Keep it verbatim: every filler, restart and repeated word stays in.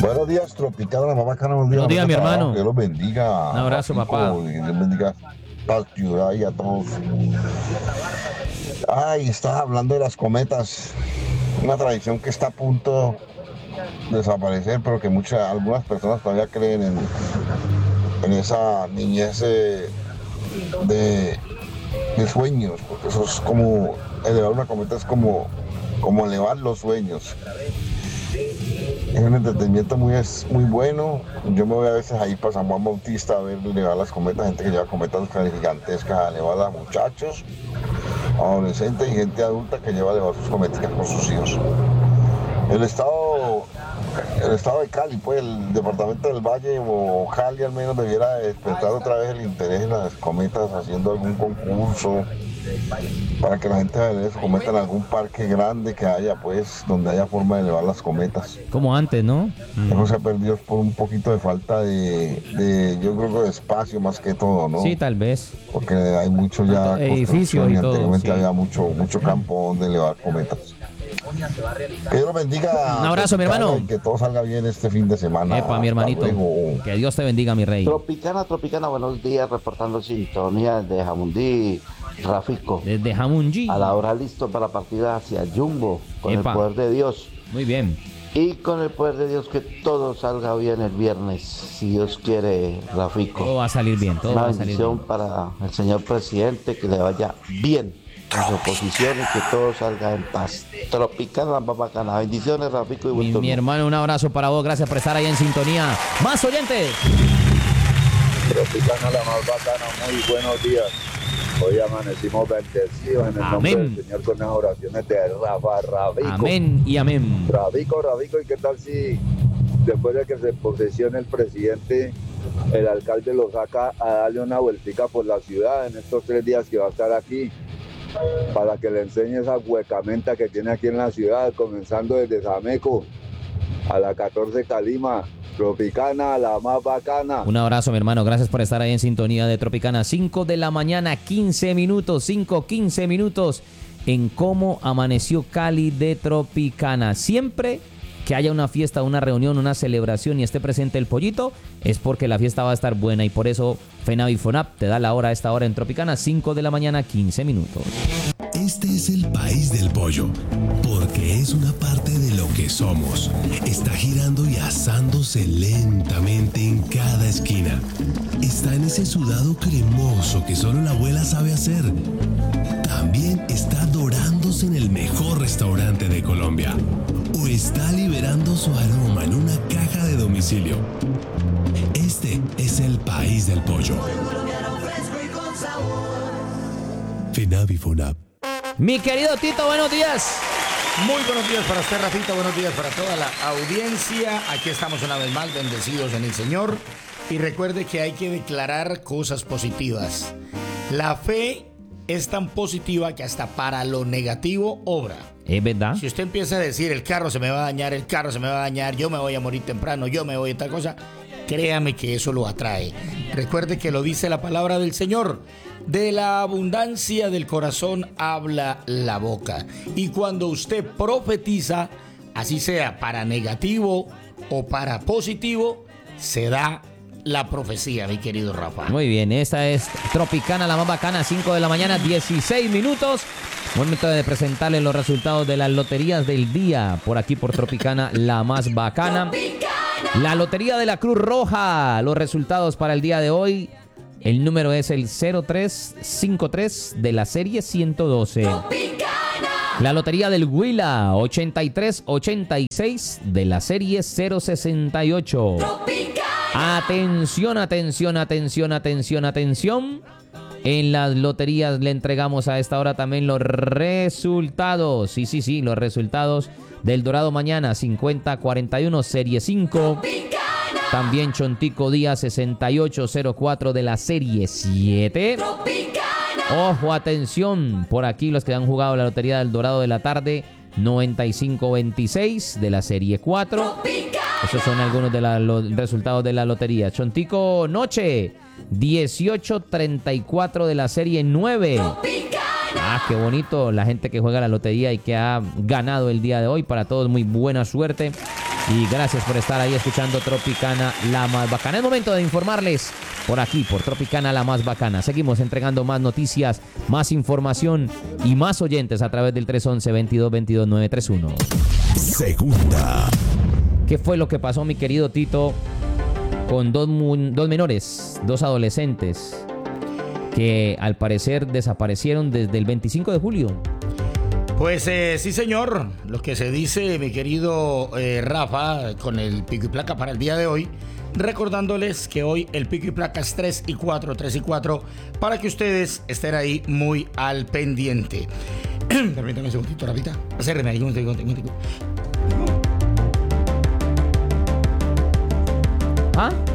Buenos días, Tropicana, la mamá Cana, buenos días. Buenos días, mi hermano. Que Dios los bendiga. Un abrazo, Rafiko, papá. Que Dios bendiga a la ciudad y a todos. Ay, estaba hablando de las cometas. Una tradición que está a punto de desaparecer, pero que muchas, algunas personas todavía creen en, en esa niñez de, de, de sueños, porque eso es como, elevar una cometa es como, como elevar los sueños. Es un entretenimiento muy, es muy bueno. Yo me voy a veces ahí para San Juan Bautista a ver elevar las cometas, gente que lleva cometas gigantescas a elevar a muchachos, adolescentes y gente adulta que lleva a elevar sus cometas con sus hijos. El estado, el estado de Cali, pues el departamento del Valle o Cali al menos debiera despertar otra vez el interés en las cometas, haciendo algún concurso para que la gente eleve su cometa en algún parque grande que haya, pues, donde haya forma de elevar las cometas. Como antes, ¿no? Eso se ha perdido por un poquito de falta de, de, yo creo que de espacio más que todo, ¿no? Sí, tal vez. Porque hay mucho ya edificios y todo. Anteriormente Sí. había mucho, mucho campo donde elevar cometas. Que Dios los bendiga. Un abrazo, mi hermano. Y que todo salga bien este fin de semana. Epa, mi hermanito. Que Dios te bendiga, mi rey. Tropicana, Tropicana, buenos días, reportando sintonía de Jamundí, Rafiko. Desde Jamundí. A la hora listo para la partida hacia Jumbo, con Epa. el poder de Dios. Muy bien. Y con el poder de Dios que todo salga bien el viernes, si Dios quiere, Rafiko. Todo va a salir bien, todo Una va a salir bendición bien. para el señor presidente, que le vaya bien en su oposición y que todo salga en paz. Tropicana, más bacana. Bendiciones, Rafiko, y buen Mi, turno. mi hermano, un abrazo para vos. Gracias por estar ahí en sintonía. Más oyentes. Tropicana, la más bacana, muy buenos días. Hoy amanecimos bendecidos en el Amén. nombre del Señor con las oraciones de Rafa Rabico. Amén y amén. Rabico, Rabico, ¿y qué tal si después de que se posesione el presidente, el alcalde lo saca a darle una vueltica por la ciudad en estos tres días que va a estar aquí, para que le enseñe esa huecamenta que tiene aquí en la ciudad, comenzando desde Zameco a la catorce Calima? Tropicana, la más bacana. Un abrazo, mi hermano. Gracias por estar ahí en sintonía de Tropicana. cinco de la mañana, quince minutos. cinco, quince minutos en cómo amaneció Cali de Tropicana. Siempre que haya una fiesta, una reunión, una celebración y esté presente el pollito, es porque la fiesta va a estar buena. Y por eso FENAVI FONAP te da la hora a esta hora en Tropicana. cinco de la mañana, quince minutos. Este es el país del pollo, porque es una parte de lo que somos. Está girando y asándose lentamente en cada esquina. Está en ese sudado cremoso que solo la abuela sabe hacer. También está dorándose en el mejor restaurante de Colombia. O está liberando su aroma en una caja de domicilio. Este es el país del pollo. FENAVI FONAP. Mi querido Tito, buenos días. Muy buenos días para usted, Rafita. Buenos días para toda la audiencia. Aquí estamos una vez más, bendecidos en el Señor. Y recuerde que hay que declarar cosas positivas. La fe es tan positiva que hasta para lo negativo obra. Es verdad. Si usted empieza a decir, el carro se me va a dañar, el carro se me va a dañar, yo me voy a morir temprano, yo me voy a tal cosa, créame que eso lo atrae. Recuerde que lo dice la palabra del Señor. De la abundancia del corazón habla la boca. Y cuando usted profetiza, así sea para negativo o para positivo, se da la profecía, mi querido Rafa. Muy bien, esta es Tropicana, la más bacana, cinco de la mañana, dieciséis minutos. Momento de presentarles los resultados de las loterías del día. Por aquí por Tropicana, la más bacana. La Lotería de la Cruz Roja. Los resultados para el día de hoy. El número es el cero tres cinco tres de la serie ciento doce. La Lotería del Huila, ochenta y tres ochenta y seis de la serie cero sesenta y ocho. Atención, atención, atención, atención, atención. En las loterías le entregamos a esta hora también los resultados. Sí, sí, sí, los resultados del Dorado Mañana, cincuenta cuarenta y uno, serie cinco. También Chontico Día, sesenta y ocho cero cuatro de la serie siete. Ojo, atención, por aquí los que han jugado la Lotería del Dorado de la Tarde, noventa y cinco veintiséis de la serie cuatro. Esos son algunos de la, los resultados de la lotería. Chontico Noche, dieciocho treinta y cuatro de la serie nueve. Ah, qué bonito la gente que juega la lotería y que ha ganado el día de hoy. Para todos muy buena suerte. Y gracias por estar ahí escuchando Tropicana, la más bacana. Es momento de informarles por aquí, por Tropicana, la más bacana. Seguimos entregando más noticias, más información y más oyentes a través del tres once, veintidós veintidós, nueve tres uno. Segunda. ¿Qué fue lo que pasó, mi querido Tito, con dos, dos menores, dos adolescentes, que al parecer desaparecieron desde el veinticinco de julio? Pues eh, sí, señor, lo que se dice, mi querido eh, Rafa, con el pico y placa para el día de hoy, recordándoles que hoy el pico y placa es tres y cuatro, tres y cuatro, para que ustedes estén ahí muy al pendiente. Permítame un segundito, Rafita. Acérreme ahí, un segundo, un segundo. ¿Ah?